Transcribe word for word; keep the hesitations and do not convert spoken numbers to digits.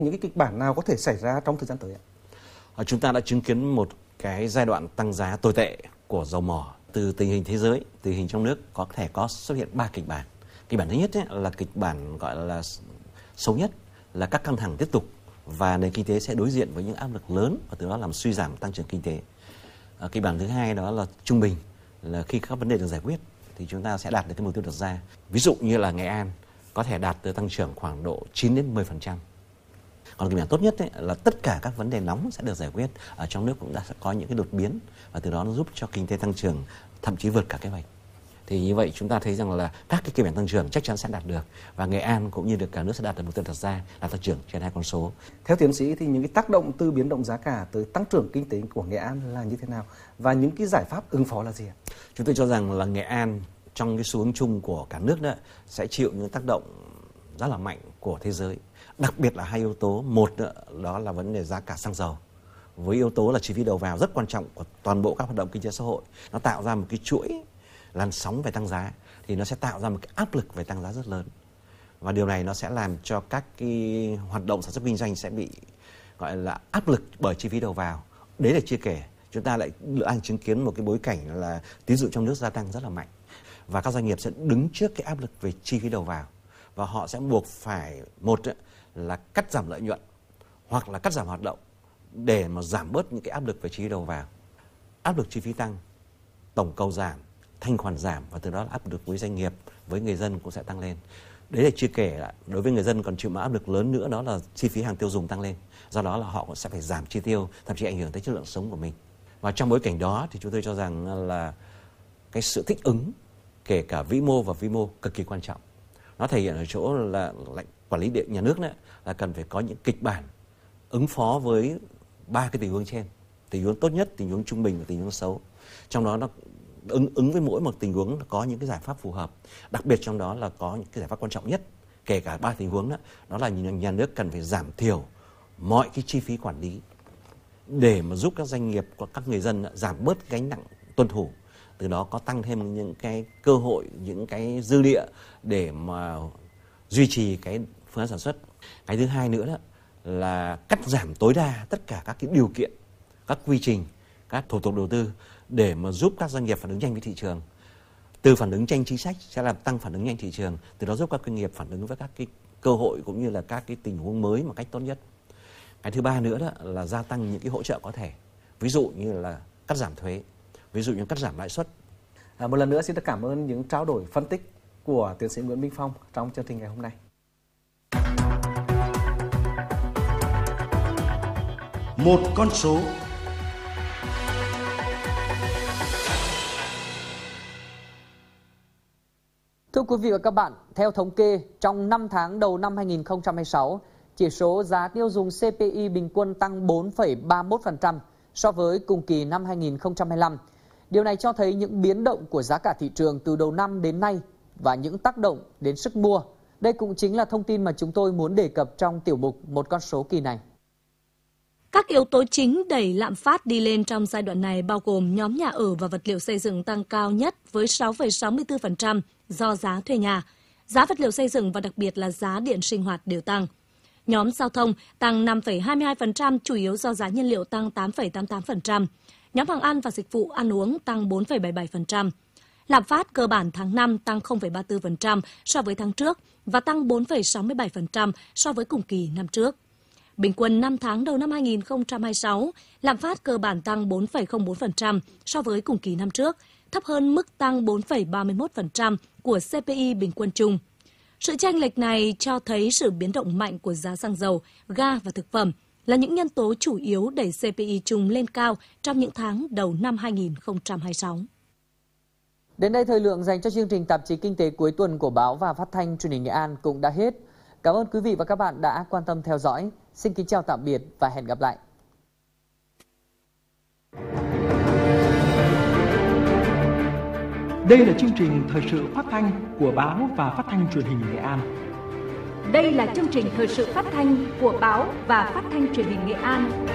Những cái kịch bản nào có thể xảy ra trong thời gian tới ạ? À, chúng ta đã chứng kiến một cái giai đoạn tăng giá tồi tệ của dầu mỏ. Từ tình hình thế giới, tình hình trong nước có thể có xuất hiện ba kịch bản. Kịch bản thứ nhất ấy, là kịch bản gọi là xấu nhất, là các căng thẳng tiếp tục và nền kinh tế sẽ đối diện với những áp lực lớn và từ đó làm suy giảm tăng trưởng kinh tế. À, kịch bản thứ hai đó là trung bình, là khi các vấn đề được giải quyết thì chúng ta sẽ đạt được cái mục tiêu đặt ra. Ví dụ như là Nghệ An có thể đạt tới tăng trưởng khoảng độ chín đến mười phần trăm. Còn kịch bản tốt nhất ấy, là tất cả các vấn đề nóng sẽ được giải quyết. Ở trong nước cũng đã sẽ có những cái đột biến và từ đó nó giúp cho kinh tế tăng trưởng thậm chí vượt cả kế hoạch. Thì như vậy chúng ta thấy rằng là các cái kịch bản tăng trưởng chắc chắn sẽ đạt được và Nghệ An cũng như được cả nước sẽ đạt được mục tiêu đặt ra là tăng trưởng trên hai con số. Theo tiến sĩ thì những cái tác động từ biến động giá cả tới tăng trưởng kinh tế của Nghệ An là như thế nào và những cái giải pháp ứng phó là gì ạ? Chúng tôi cho rằng là Nghệ An trong cái xu hướng chung của cả nước đó sẽ chịu những tác động rất là mạnh của thế giới. Đặc biệt là hai yếu tố, một đó là vấn đề giá cả xăng dầu, với yếu tố là chi phí đầu vào rất quan trọng của toàn bộ các hoạt động kinh tế xã hội. Nó tạo ra một cái chuỗi làn sóng về tăng giá thì nó sẽ tạo ra một cái áp lực về tăng giá rất lớn. Và điều này nó sẽ làm cho các cái hoạt động sản xuất kinh doanh sẽ bị gọi là áp lực bởi chi phí đầu vào. Đấy là chưa kể chúng ta lại đang chứng kiến một cái bối cảnh là tín dụng trong nước gia tăng rất là mạnh và các doanh nghiệp sẽ đứng trước cái áp lực về chi phí đầu vào và họ sẽ buộc phải một là cắt giảm lợi nhuận hoặc là cắt giảm hoạt động để mà giảm bớt những cái áp lực về chi phí đầu vào. Áp lực chi phí tăng, tổng cầu giảm, thanh khoản giảm và từ đó là áp lực với doanh nghiệp, với người dân cũng sẽ tăng lên. Đấy là chưa kể là đối với người dân còn chịu một áp lực lớn nữa, đó là chi phí hàng tiêu dùng tăng lên. Do đó là họ cũng sẽ phải giảm chi tiêu, thậm chí ảnh hưởng tới chất lượng sống của mình. Và trong bối cảnh đó thì chúng tôi cho rằng là cái sự thích ứng kể cả vĩ mô và vi mô cực kỳ quan trọng. Nó thể hiện ở chỗ là quản lý điện nhà nước đấy, là cần phải có những kịch bản ứng phó với ba cái tình huống trên. Tình huống tốt nhất, tình huống trung bình và tình huống xấu. Trong đó nó ứng ứng với mỗi một tình huống có những cái giải pháp phù hợp. Đặc biệt trong đó là có những cái giải pháp quan trọng nhất, kể cả ba tình huống đó, đó là nhà nước cần phải giảm thiểu mọi cái chi phí quản lý để mà giúp các doanh nghiệp, các người dân giảm bớt gánh nặng tuân thủ. Từ đó có tăng thêm những cái cơ hội, những cái dư địa để mà duy trì cái phương án sản xuất. Cái thứ hai nữa đó là cắt giảm tối đa tất cả các cái điều kiện, các quy trình, các thủ tục đầu tư để mà giúp các doanh nghiệp phản ứng nhanh với thị trường. Từ phản ứng nhanh chính sách sẽ làm tăng phản ứng nhanh thị trường, từ đó giúp các doanh nghiệp phản ứng với các cái cơ hội cũng như là các cái tình huống mới một cách tốt nhất. Cái thứ ba nữa đó là gia tăng những cái hỗ trợ có thể, ví dụ như là cắt giảm thuế, ví dụ như cắt giảm lãi suất. À, một lần nữa xin được cảm ơn những trao đổi phân tích của tiến sĩ Nguyễn Minh Phong trong chương trình ngày hôm nay. Một con số. Thưa quý vị và các bạn, theo thống kê, trong năm tháng đầu năm hai nghìn không trăm hai mươi sáu, chỉ số giá tiêu dùng xê pê i bình quân tăng bốn phẩy ba mươi mốt phần trăm so với cùng kỳ năm hai nghìn không trăm hai mươi lăm. Điều này cho thấy những biến động của giá cả thị trường từ đầu năm đến nay và những tác động đến sức mua. Đây cũng chính là thông tin mà chúng tôi muốn đề cập trong tiểu mục Một con số kỳ này. Các yếu tố chính đẩy lạm phát đi lên trong giai đoạn này bao gồm nhóm nhà ở và vật liệu xây dựng tăng cao nhất với sáu phẩy sáu mươi tư phần trăm do giá thuê nhà. Giá vật liệu xây dựng và đặc biệt là giá điện sinh hoạt đều tăng. Nhóm giao thông tăng năm phẩy hai mươi hai phần trăm chủ yếu do giá nhiên liệu tăng tám phẩy tám mươi tám phần trăm. Nhóm hàng ăn và dịch vụ ăn uống tăng bốn phẩy bảy mươi bảy phần trăm. Lạm phát cơ bản tháng năm tăng không phẩy ba mươi tư phần trăm so với tháng trước và tăng bốn phẩy sáu mươi bảy phần trăm so với cùng kỳ năm trước. Bình quân năm tháng đầu năm hai nghìn không trăm hai mươi sáu, lạm phát cơ bản tăng bốn phẩy không bốn phần trăm so với cùng kỳ năm trước, thấp hơn mức tăng bốn phẩy ba mươi mốt phần trăm của xê pê i bình quân chung. Sự chênh lệch này cho thấy sự biến động mạnh của giá xăng dầu, ga và thực phẩm là những nhân tố chủ yếu đẩy xê pê i chung lên cao trong những tháng đầu năm hai nghìn không trăm hai mươi sáu. Đến đây thời lượng dành cho chương trình tạp chí Kinh tế cuối tuần của Báo và Phát thanh Truyền hình Nghệ An cũng đã hết. Cảm ơn quý vị và các bạn đã quan tâm theo dõi. Xin kính chào tạm biệt và hẹn gặp lại. Đây là chương trình thời sự phát thanh của Báo và Phát thanh Truyền hình Nghệ An. Đây là chương trình thời sự phát thanh của Báo và Phát thanh Truyền hình Nghệ An.